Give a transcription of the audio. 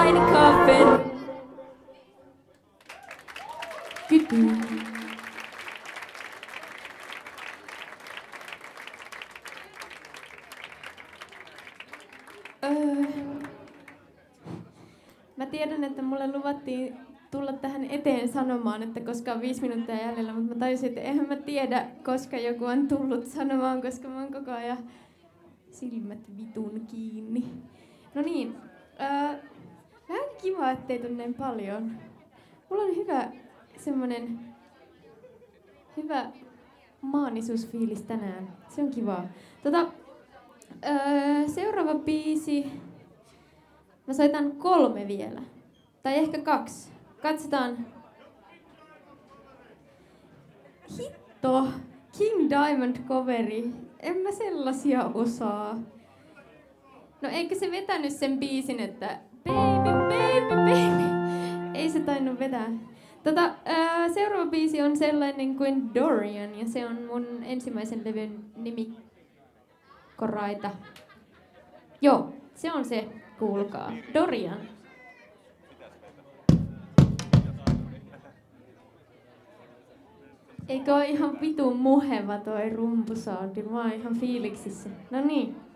tiny coffin. Goodbye. Mä tiedän, että mulle luvattiin tulla tähän eteen sanomaan, että koska on 5 minuuttia jäljellä, mutta mä tajusin, että eihän mä tiedä, koska joku on tullut sanomaan, koska mä oon koko ajan silmät vitun kiinni. No niin, vähän kiva, ettei tule näin paljon. Mulla on hyvä maanisuusfiilis tänään. Se on kivaa. Seuraava biisi. Mä soitan 3 vielä. Tai ehkä 2. Katsotaan. Hitto! King Diamond coveri. En mä sellaisia osaa. No eikö se vetänyt sen biisin, että baby, baby, baby. Ei se tainnut vetää. Seuraava biisi on sellainen kuin Dorian, ja se on mun ensimmäisen levyn nimikkoraita. Joo, se on se. Kuulkaa. Dorian. Eikö ole ihan vitun muheva toi rumpusoundi? Mä oon ihan fiiliksissä. No niin.